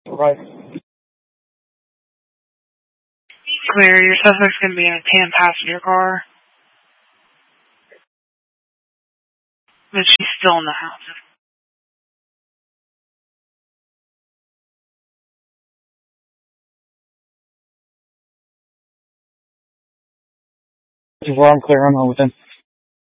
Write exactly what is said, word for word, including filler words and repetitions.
Right. Clear, your suspect's going to be in a tan passenger car. But she's still in the house. Before I'm clear, I'm home with him.